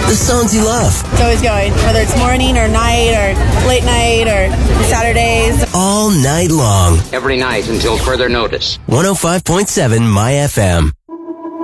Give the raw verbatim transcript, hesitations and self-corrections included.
The songs you love. It's always going, whether it's morning or night or late night or Saturdays. All night long. Every night until further notice. one oh five point seven My F M.